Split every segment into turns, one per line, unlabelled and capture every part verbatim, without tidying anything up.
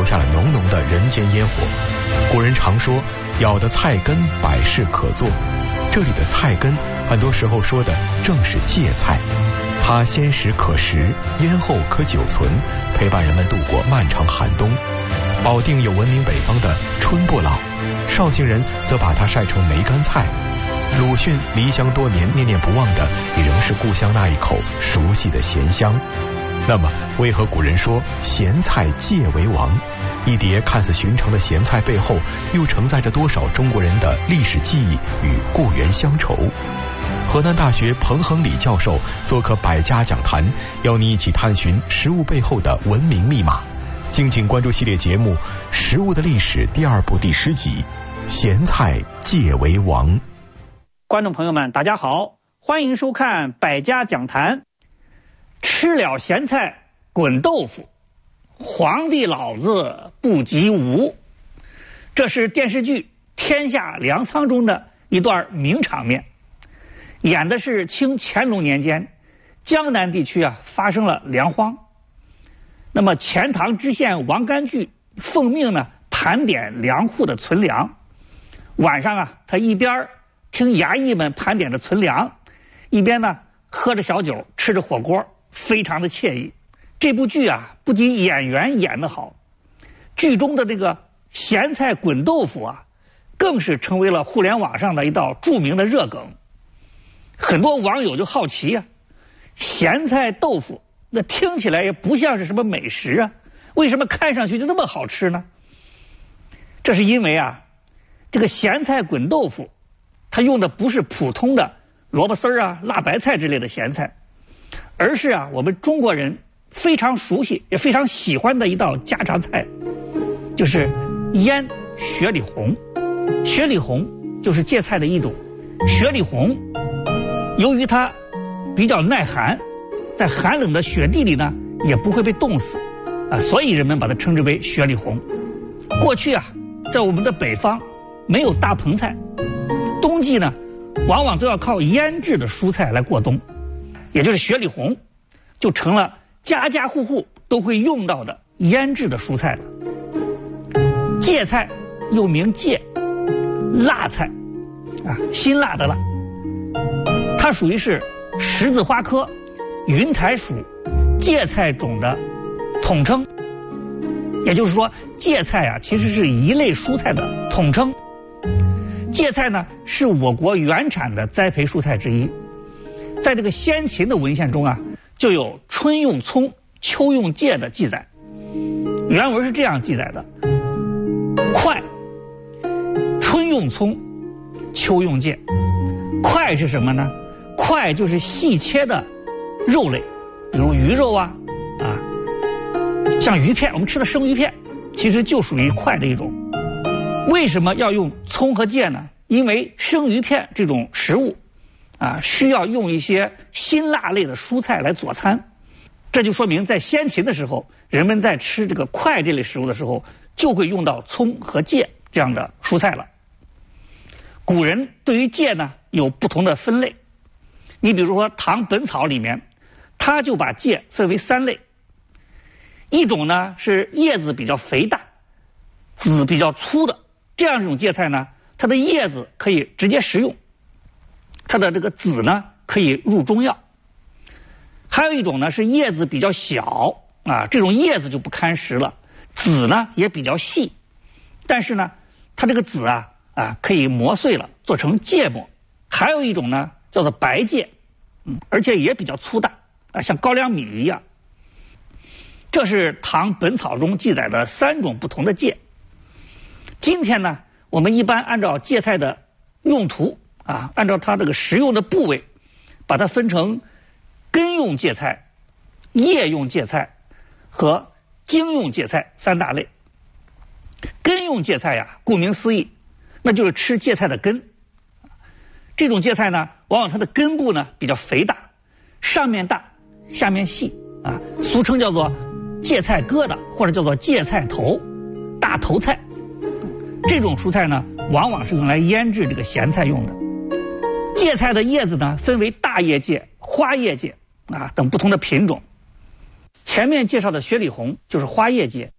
下了浓浓的人间烟火。古人常说咬的菜根百事可做，这里的菜根很多时候说的正是芥菜，它鲜食可食，腌后可久存，陪伴人们度过漫长寒冬。保定有闻名北方的春不老，绍兴人则把它晒成梅干菜。鲁迅离乡多年，念念不忘的也仍是故乡那一口熟悉的咸香。那么为何古人说咸菜芥为王？一碟看似寻常的咸菜背后又承载着多少中国人的历史记忆与故园乡愁？河南大学彭恒礼教授做客百家讲坛，邀你一起探寻食物背后的文明密码。敬请关注系列节目《食物的历史》第二部第十集《咸菜芥为王》。
观众朋友们大家好，欢迎收看百家讲坛。吃了咸菜滚豆腐，皇帝老子不及吾。这是电视剧《天下粮仓》中的一段名场面，演的是清乾隆年间江南地区啊发生了粮荒。那么钱塘知县王干聚奉命呢盘点粮库的存粮。晚上啊，他一边听衙役们盘点着存粮，一边呢喝着小酒，吃着火锅，非常的惬意。这部剧啊，不仅演员演得好，剧中的这个咸菜滚豆腐啊，更是成为了互联网上的一道著名的热梗。很多网友就好奇啊，咸菜豆腐那听起来也不像是什么美食啊，为什么看上去就那么好吃呢？这是因为啊，这个咸菜滚豆腐它用的不是普通的萝卜丝啊、辣白菜之类的咸菜，而是啊我们中国人非常熟悉也非常喜欢的一道家常菜，就是腌雪里红。雪里红就是芥菜的一种，雪里红由于它比较耐寒，在寒冷的雪地里呢也不会被冻死啊，所以人们把它称之为雪里红。过去啊，在我们的北方没有大棚菜，冬季呢往往都要靠腌制的蔬菜来过冬，也就是雪里红就成了家家户户都会用到的腌制的蔬菜了。芥菜又名芥，辣菜啊，辛辣的辣，它属于是十字花科云台属芥菜种的统称。也就是说，芥菜啊其实是一类蔬菜的统称。芥菜呢是我国原产的栽培蔬菜之一，在这个先秦的文献中啊，就有春用葱，秋用芥的记载。原文是这样记载的：快，春用葱，秋用芥。快是什么呢？快就是细切的肉类，比如鱼肉啊啊，像鱼片，我们吃的生鱼片其实就属于快的一种。为什么要用葱和芥呢？因为生鱼片这种食物啊，需要用一些辛辣类的蔬菜来佐餐，这就说明在先秦的时候，人们在吃这个快这类食物的时候，就会用到葱和芥这样的蔬菜了。古人对于芥呢有不同的分类，你比如说《唐本草》里面，它就把芥分为三类。一种呢是叶子比较肥大、籽比较粗的，这样一种芥菜呢，它的叶子可以直接食用，它的这个籽呢可以入中药。还有一种呢是叶子比较小啊，这种叶子就不堪食了，籽呢也比较细，但是呢它这个籽啊啊可以磨碎了做成芥末。还有一种呢叫做白芥，嗯，而且也比较粗大啊，像高粱米一样。这是《唐本草》中记载的三种不同的芥。今天呢，我们一般按照芥菜的用途啊，按照它这个食用的部位，把它分成根用芥菜、叶用芥菜和茎用芥菜三大类。根用芥菜呀，顾名思义，那就是吃芥菜的根。这种芥菜呢，往往它的根部呢比较肥大，上面大，下面细啊，俗称叫做芥菜疙瘩，或者叫做芥菜头、大头菜。这种蔬菜呢，往往是用来腌制这个咸菜用的。芥菜的叶子呢，分为大叶芥、花叶芥啊等不同的品种。前面介绍的雪里红就是花叶芥，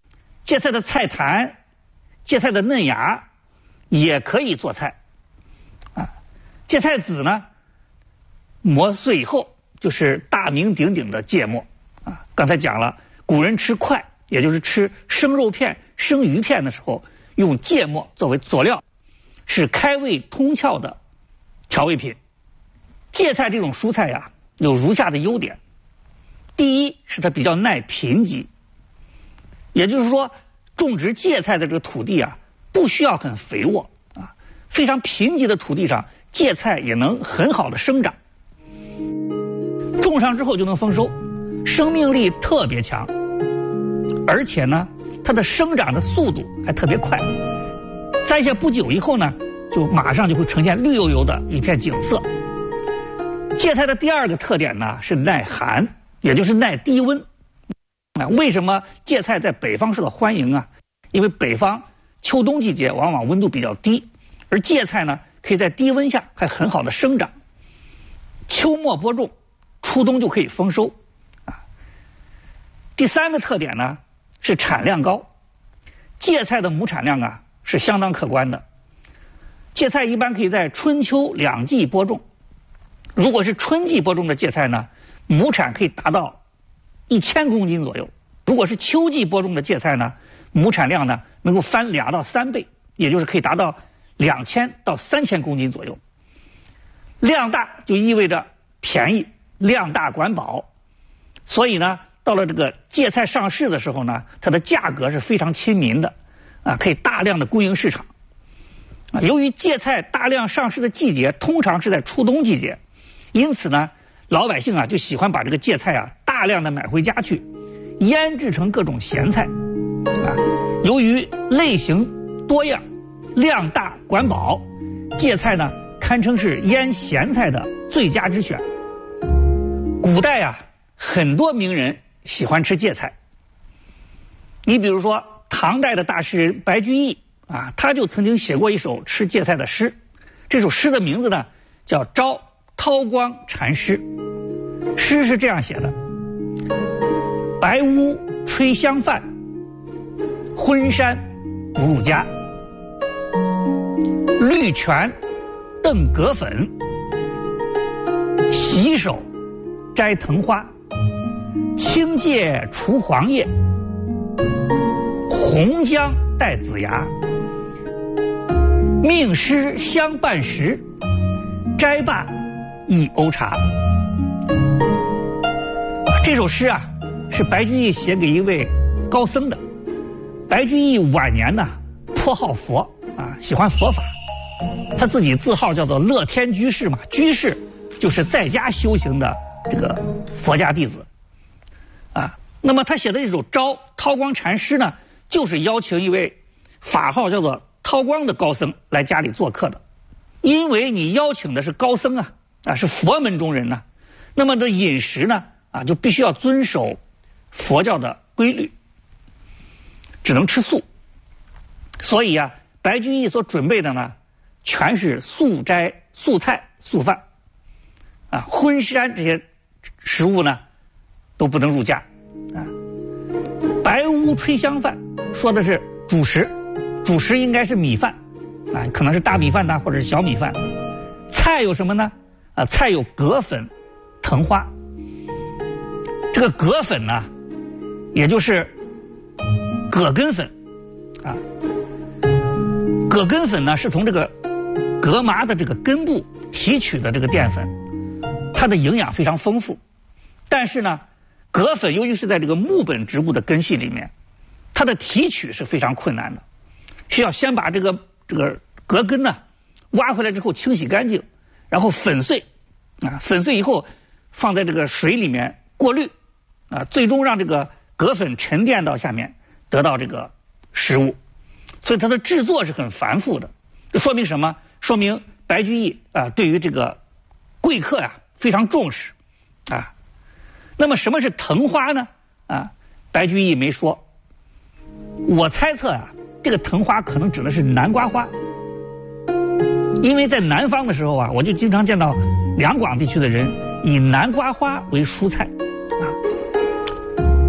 芥菜的菜坛、芥菜的嫩芽也可以做菜啊。芥菜籽呢，磨碎以后就是大名鼎鼎的芥末啊。刚才讲了，古人吃块，也就是吃生肉片、生鱼片的时候，用芥末作为佐料，是开胃通窍的调味品。芥菜这种蔬菜呀，有如下的优点：第一是它比较耐贫瘠，也就是说，种植芥菜的这个土地啊，不需要很肥沃啊，非常贫瘠的土地上，芥菜也能很好的生长。种上之后就能丰收，生命力特别强，而且呢，它的生长的速度还特别快，栽下不久以后呢，就马上就会呈现绿油油的一片景色。芥菜的第二个特点呢是耐寒，也就是耐低温。啊，为什么芥菜在北方受到欢迎啊？因为北方秋冬季节往往温度比较低，而芥菜呢可以在低温下还很好的生长，秋末播种，初冬就可以丰收啊。第三个特点呢是产量高，芥菜的亩产量啊是相当可观的。芥菜一般可以在春秋两季播种，如果是春季播种的芥菜呢，亩产可以达到一千公斤左右；如果是秋季播种的芥菜呢，亩产量呢能够翻两到三倍，也就是可以达到两千到三千公斤左右。量大就意味着便宜，量大管饱，所以呢，到了这个芥菜上市的时候呢，它的价格是非常亲民的，啊，可以大量的供应市场。啊，由于芥菜大量上市的季节通常是在初冬季节，因此呢，老百姓啊就喜欢把这个芥菜啊大量的买回家去，腌制成各种咸菜。啊，由于类型多样、量大管饱，芥菜呢堪称是腌咸菜的最佳之选。古代啊，很多名人喜欢吃芥菜。你比如说唐代的大诗人白居易啊，他就曾经写过一首吃芥菜的诗。这首诗的名字呢叫《招韬光禅诗》。诗是这样写的：白屋吹香饭，昏山不入家。绿泉炖葛粉，洗手摘藤花。青芥除黄叶，红姜带子芽。命诗相伴时，摘罢一瓯茶。这首诗啊，是白居易写给一位高僧的。白居易晚年呢，颇好佛啊，喜欢佛法。他自己自号叫做乐天居士嘛，居士就是在家修行的这个佛家弟子啊。那么他写的这首《招韬光禅诗》呢，就是邀请一位法号叫做韬光的高僧来家里做客的。因为你邀请的是高僧啊，啊是佛门中人呢、啊，那么的饮食呢啊就必须要遵守佛教的规律，只能吃素。所以啊，白居易所准备的呢，全是素斋、素菜、素饭，啊，荤山这些食物呢都不能入家啊。白屋吹香饭说的是主食，主食应该是米饭啊，可能是大米饭呐，或者是小米饭。菜有什么呢？啊，菜有葛粉、藤花。这个葛粉呢，也就是葛根粉啊。葛根粉呢是从这个葛麻的这个根部提取的这个淀粉，它的营养非常丰富。但是呢，葛粉由于是在这个木本植物的根系里面，它的提取是非常困难的，需要先把这个这个葛根呢挖回来之后清洗干净，然后粉碎啊，粉碎以后放在这个水里面过滤啊，最终让这个葛粉沉淀到下面，得到这个食物。所以它的制作是很繁复的。这说明什么？说明白居易啊对于这个贵客呀、啊、非常重视啊。那么什么是藤花呢？啊，白居易没说。我猜测啊，这个藤花可能指的是南瓜花，因为在南方的时候啊，我就经常见到两广地区的人以南瓜花为蔬菜啊。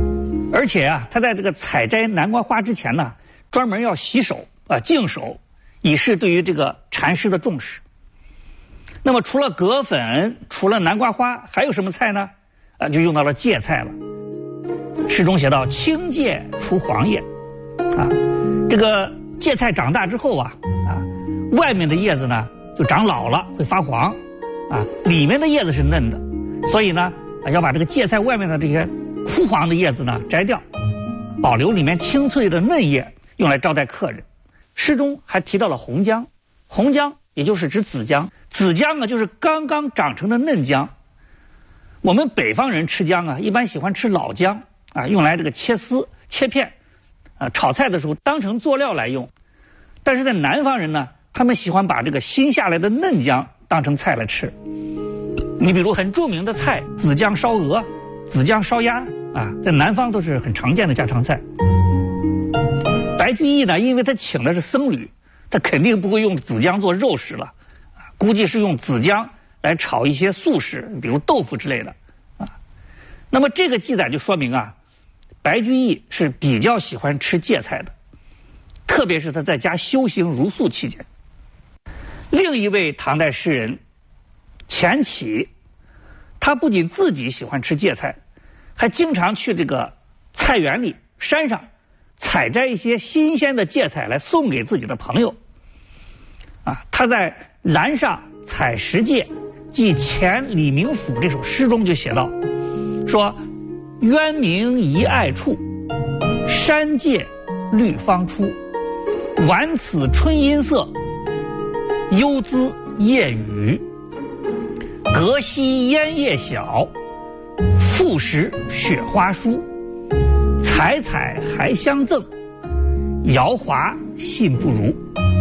而且啊，他在这个采摘南瓜花之前呢，专门要洗手啊、呃、净手，以示对于这个禅师的重视。那么除了葛粉，除了南瓜花，还有什么菜呢？啊，就用到了芥菜了。诗中写到：“青芥出黄叶。”啊，这个芥菜长大之后啊，啊，外面的叶子呢就长老了，会发黄，啊，里面的叶子是嫩的，所以呢，要把这个芥菜外面的这些枯黄的叶子呢摘掉，保留里面清脆的嫩叶，用来招待客人。诗中还提到了红姜，红姜也就是指紫姜，紫姜啊就是刚刚长成的嫩姜。我们北方人吃姜啊，一般喜欢吃老姜啊，用来这个切丝、切片，啊，炒菜的时候当成佐料来用。但是在南方人呢，他们喜欢把这个新下来的嫩姜当成菜来吃。你比如很著名的菜紫姜烧鹅、紫姜烧鸭啊，在南方都是很常见的家常菜。白居易呢，因为他请的是僧侣，他肯定不会用紫姜做肉食了，啊，估计是用紫姜来炒一些素食，比如豆腐之类的啊。那么这个记载就说明啊，白居易是比较喜欢吃芥菜的，特别是他在家修行茹素期间。另一位唐代诗人钱起，他不仅自己喜欢吃芥菜，还经常去这个菜园里、山上采摘一些新鲜的芥菜来送给自己的朋友。啊，他在《栏上采食芥记钱李明甫》这首诗中就写道，说：“渊明一爱处，山芥绿方出。晚此春阴色，幽滋夜雨。隔溪烟叶小，复食雪花疏。采采还相赠，瑶华信不如。”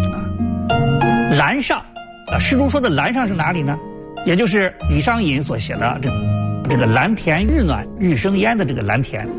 栏上啊，诗中说的栏上是哪里呢？也就是李商隐所写的这这个蓝田日暖日生烟的这个蓝田。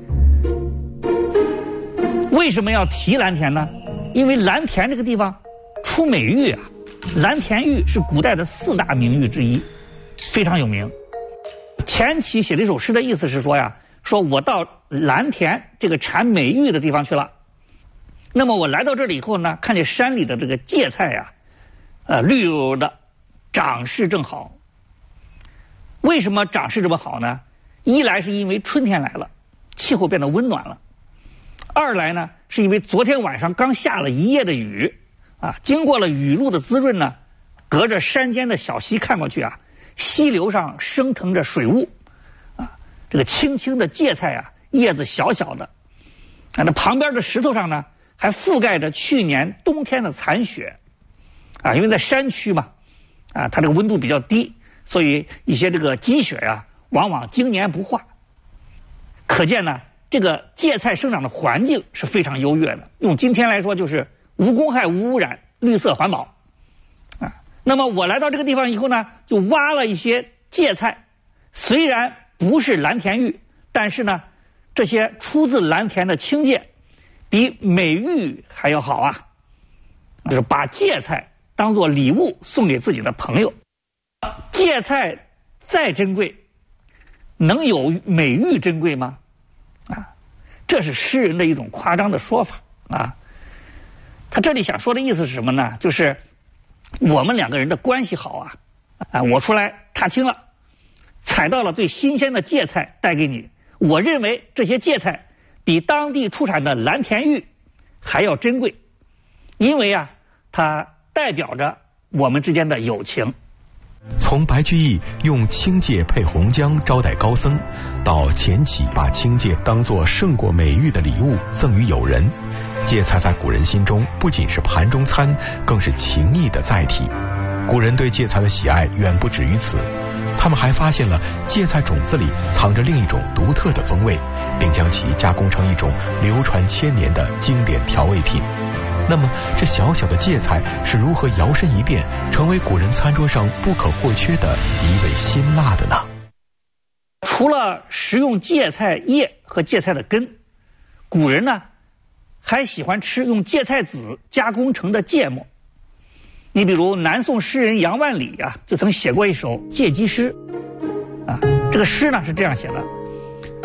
为什么要提蓝田呢？因为蓝田这个地方出美玉啊，蓝田玉是古代的四大名玉之一，非常有名。钱起写这首诗的意思是说呀，说我到蓝田这个产美玉的地方去了，那么我来到这里以后呢，看见山里的这个芥菜呀，呃，绿油油的，长势正好。为什么长势这么好呢？一来是因为春天来了，气候变得温暖了；二来呢，是因为昨天晚上刚下了一夜的雨啊，经过了雨露的滋润呢，隔着山间的小溪看过去啊，溪流上升腾着水雾啊，这个青青的芥菜啊，叶子小小的，啊，那旁边的石头上呢，还覆盖着去年冬天的残雪啊，因为在山区嘛，啊，它这个温度比较低，所以一些这个积雪呀、啊，往往经年不化。可见呢，这个芥菜生长的环境是非常优越的，用今天来说就是无公害、无污染、绿色环保啊。那么我来到这个地方以后呢，就挖了一些芥菜，虽然不是蓝田玉，但是呢，这些出自蓝田的青芥比美玉还要好啊，就是把芥菜当作礼物送给自己的朋友。芥菜再珍贵，能有美玉珍贵吗？啊，这是诗人的一种夸张的说法啊。他这里想说的意思是什么呢？就是我们两个人的关系好啊，啊，我出来踏青了，采到了最新鲜的芥菜带给你，我认为这些芥菜比当地出产的蓝田玉还要珍贵，因为啊，它代表着我们之间的友情。
从白居易用青芥配红姜招待高僧，到钱起把青芥当作胜过美玉的礼物赠予友人，芥菜在古人心中不仅是盘中餐，更是情谊的载体。古人对芥菜的喜爱远不止于此，他们还发现了芥菜种子里藏着另一种独特的风味，并将其加工成一种流传千年的经典调味品。那么这小小的芥菜是如何摇身一变成为古人餐桌上不可或缺的一味辛辣的呢？
除了食用芥菜叶和芥菜的根，古人呢还喜欢吃用芥菜籽加工成的芥末。你比如南宋诗人杨万里啊，就曾写过一首芥姬诗啊，这个诗呢是这样写的：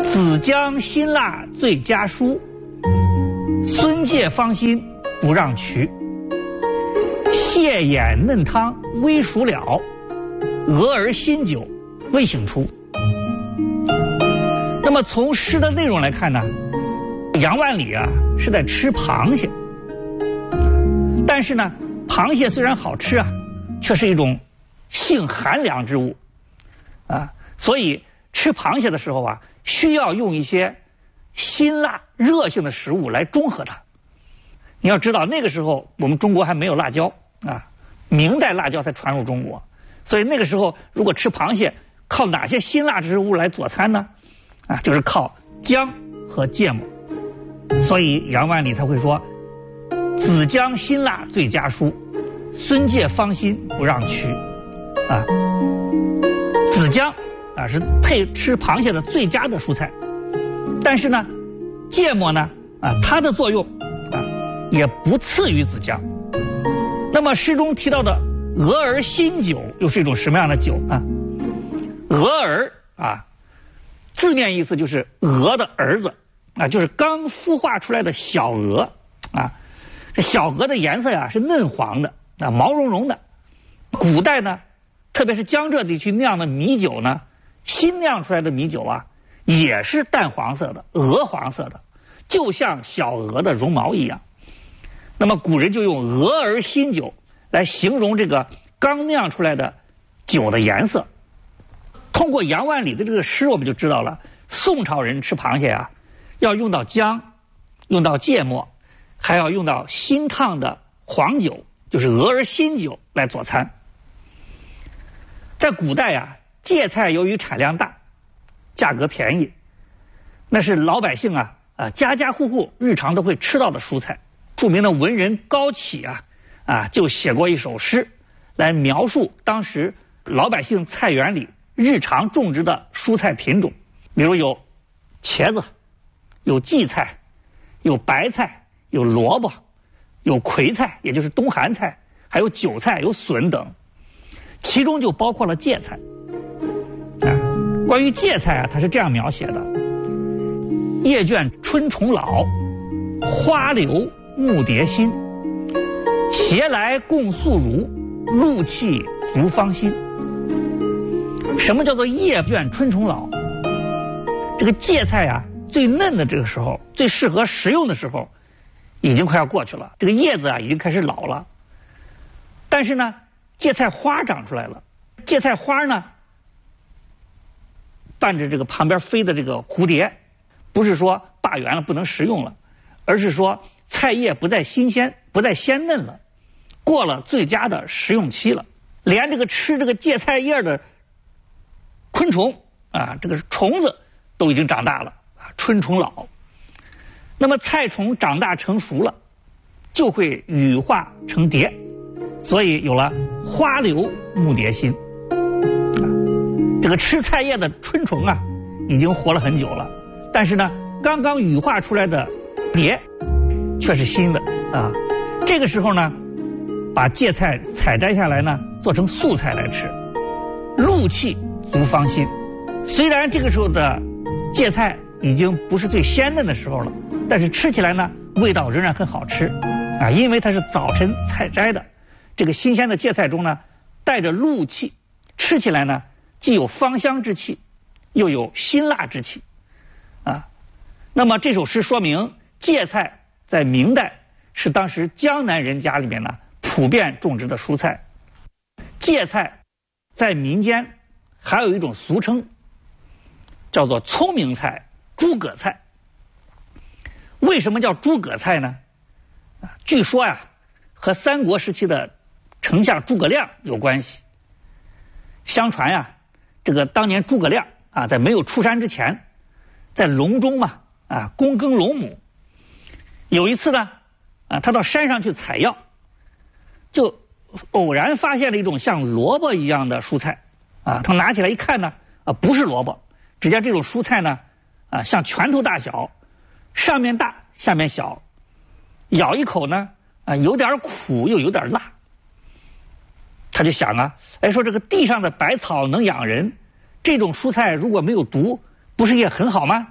子姜辛辣最佳蔬，孙介芳心不让渠。蟹眼嫩汤微熟了，鹅儿新酒未醒出。那么从诗的内容来看呢，杨万里啊是在吃螃蟹，但是呢，螃蟹虽然好吃啊，却是一种性寒凉之物啊，所以吃螃蟹的时候啊，需要用一些辛辣热性的食物来中和它。你要知道那个时候我们中国还没有辣椒啊，明代辣椒才传入中国，所以那个时候如果吃螃蟹，靠哪些辛辣之物来佐餐呢？啊，就是靠姜和芥末。所以杨万里才会说子姜辛辣最佳蔬，孙介芳心不让渠。啊，子姜啊是配吃螃蟹的最佳的蔬菜，但是呢，芥末呢啊它的作用啊也不次于子姜。那么诗中提到的鹅儿新酒又是一种什么样的酒呢？鹅儿啊，字面意思就是鹅的儿子啊，就是刚孵化出来的小鹅啊。这小鹅的颜色呀是嫩黄的啊，毛茸茸的。古代呢，特别是江浙地区酿的米酒呢，新酿出来的米酒啊，也是淡黄色的、鹅黄色的，就像小鹅的绒毛一样。那么古人就用鹅儿新酒来形容这个刚酿出来的酒的颜色。通过杨万里的这个诗，我们就知道了，宋朝人吃螃蟹啊，要用到姜，用到芥末，还要用到新烫的黄酒，就是鹅儿新酒来佐餐。在古代啊，芥菜由于产量大，价格便宜，那是老百姓啊啊家家户户日常都会吃到的蔬菜。著名的文人高启啊啊就写过一首诗来描述当时老百姓菜园里日常种植的蔬菜品种，比如有茄子，有荠菜，有白菜，有萝卜，有葵菜，也就是冬寒菜，还有韭菜，有笋等，其中就包括了芥菜。啊，关于芥菜啊，它是这样描写的：叶卷春虫老，花流木蝶新，携来共宿乳，露气足芳心。什么叫做叶卷春虫老？这个芥菜啊，最嫩的这个时候，最适合食用的时候，已经快要过去了。这个叶子啊，已经开始老了。但是呢，芥菜花长出来了。芥菜花呢，伴着这个旁边飞的这个蝴蝶，不是说罢园了不能食用了，而是说菜叶不再新鲜，不再鲜嫩了，过了最佳的食用期了。连这个吃这个芥菜叶的昆虫啊，这个虫子都已经长大了啊，春虫老。那么菜虫长大成熟了，就会羽化成蝶，所以有了花流木蝶新。啊，这个吃菜叶的春虫啊，已经活了很久了，但是呢，刚刚羽化出来的蝶却是新的啊。这个时候呢，把芥菜采摘下来呢，做成素菜来吃，露气足芳心。虽然这个时候的芥菜已经不是最鲜嫩的时候了，但是吃起来呢，味道仍然很好吃啊，因为它是早晨采摘的，这个新鲜的芥菜中呢，带着露气，吃起来呢，既有芳香之气，又有辛辣之气啊。那么这首诗说明芥菜在明代是当时江南人家里面呢普遍种植的蔬菜。芥菜在民间还有一种俗称，叫做聪明菜、诸葛菜。为什么叫诸葛菜呢？据说呀，和三国时期的丞相诸葛亮有关系。相传呀，这个当年诸葛亮啊，在没有出山之前，在隆中嘛啊，躬耕陇亩。有一次呢，啊，他到山上去采药，就偶然发现了一种像萝卜一样的蔬菜啊，他拿起来一看呢，啊，不是萝卜，只见这种蔬菜呢，啊，像拳头大小，上面大，下面小，咬一口呢，啊，有点苦又有点辣。他就想啊，哎，说这个地上的百草能养人，这种蔬菜如果没有毒，不是也很好吗？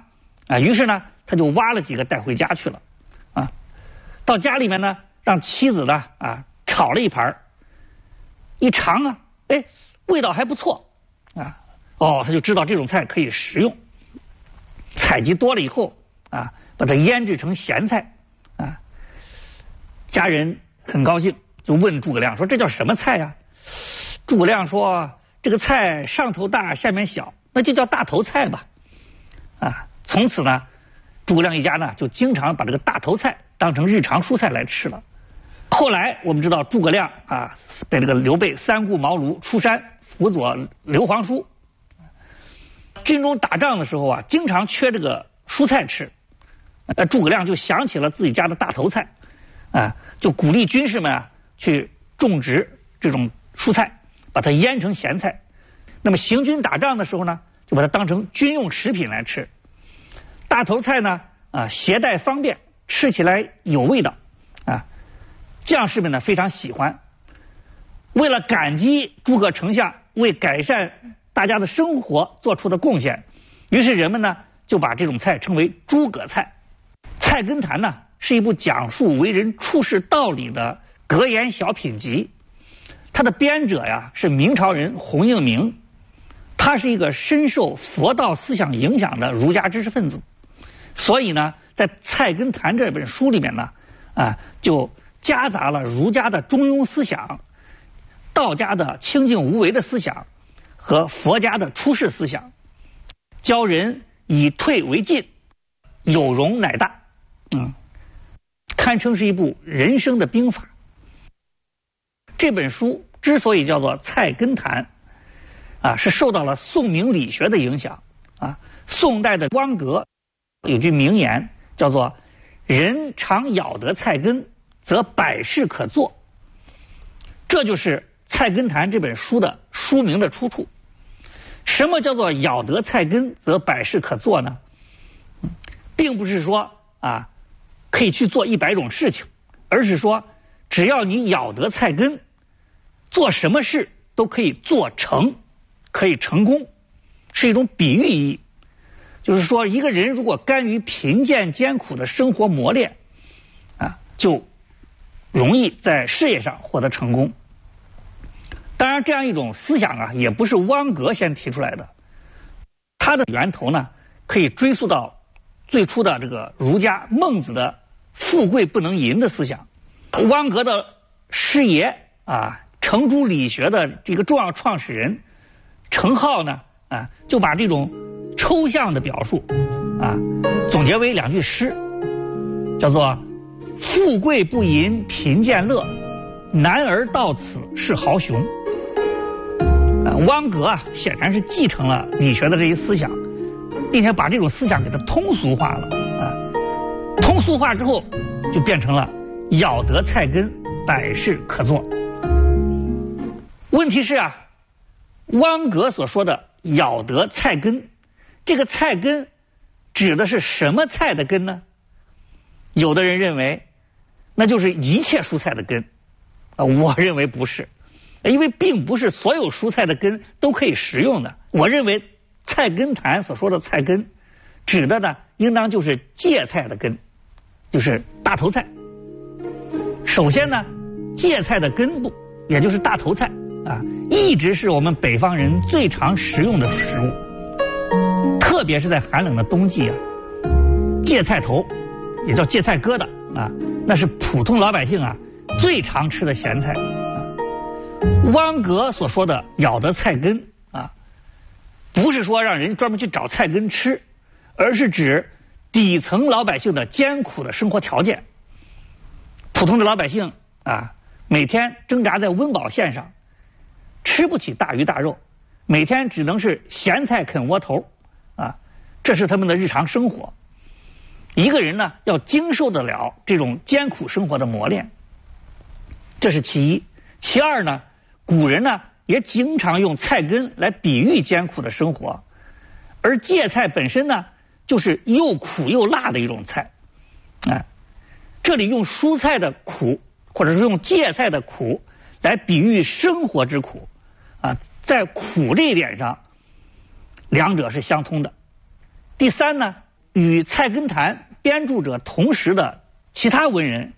啊，于是呢，他就挖了几个带回家去了，啊，到家里面呢，让妻子呢啊炒了一盘，一尝啊，哎，味道还不错，啊，哦，他就知道这种菜可以食用。采集多了以后啊，把它腌制成咸菜，啊，家人很高兴，就问诸葛亮说：“这叫什么菜呀？”诸葛亮说：“这个菜上头大，下面小，那就叫大头菜吧。”啊，从此呢，诸葛亮一家呢就经常把这个大头菜当成日常蔬菜来吃了。后来我们知道诸葛亮啊被这个刘备三顾茅庐出山辅佐刘皇叔，军中打仗的时候啊，经常缺这个蔬菜吃，呃，诸葛亮就想起了自己家的大头菜，啊，就鼓励军士们啊去种植这种蔬菜，把它腌成咸菜。那么行军打仗的时候呢，就把它当成军用食品来吃。大头菜呢，啊，携带方便，吃起来有味道，啊，将士们呢非常喜欢。为了感激诸葛丞相为改善大家的生活做出的贡献，于是人们呢就把这种菜称为诸葛菜。《菜根谭》呢是一部讲述为人处世道理的格言小品集，它的编者呀是明朝人洪应明，他是一个深受佛道思想影响的儒家知识分子，所以呢，在《菜根谭》这本书里面呢，啊，就夹杂了儒家的中庸思想、道家的清净无为的思想和佛家的出世思想，教人以退为进，有容乃大，嗯，堪称是一部人生的兵法。这本书之所以叫做《菜根谭》，啊，是受到了宋明理学的影响啊。宋代的汪格有句名言叫做“人常咬得菜根，则百事可做”，这就是《菜根谭》这本书的书名的出处。什么叫做咬得菜根则百事可做呢？并不是说啊可以去做一百种事情，而是说只要你咬得菜根，做什么事都可以做成，可以成功，是一种比喻意义。就是说一个人如果甘于贫贱艰苦的生活磨练啊，就容易在事业上获得成功。当然这样一种思想啊也不是汪格先提出来的，它的源头呢可以追溯到最初的这个儒家孟子的富贵不能淫的思想。汪格的师爷啊，程朱理学的这个重要创始人程颢呢啊，就把这种抽象的表述啊总结为两句诗，叫做富贵不淫贫贱乐，男儿到此是豪雄。啊，汪格啊显然是继承了理学的这一思想，并且把这种思想给它通俗化了啊。通俗化之后就变成了咬得菜根，百事可做。问题是啊，汪格所说的咬得菜根，这个菜根指的是什么菜的根呢？有的人认为那就是一切蔬菜的根，啊，我认为不是，因为并不是所有蔬菜的根都可以食用的。我认为《菜根谭》所说的菜根，指的呢，应当就是芥菜的根，就是大头菜。首先呢，芥菜的根部，也就是大头菜啊，一直是我们北方人最常食用的食物，特别是在寒冷的冬季啊，芥菜头也叫芥菜疙瘩啊，那是普通老百姓啊最常吃的咸菜。汪格所说的咬得菜根啊，不是说让人专门去找菜根吃，而是指底层老百姓的艰苦的生活条件。普通的老百姓啊，每天挣扎在温饱线上，吃不起大鱼大肉，每天只能是咸菜啃窝头啊，这是他们的日常生活。一个人呢，要经受得了这种艰苦生活的磨练，这是其一。其二呢，古人呢也经常用菜根来比喻艰苦的生活，而芥菜本身呢就是又苦又辣的一种菜，哎，这里用蔬菜的苦，或者是用芥菜的苦来比喻生活之苦啊，在苦这一点上，两者是相通的。第三呢， 与《菜根谭》编著者同时的其他文人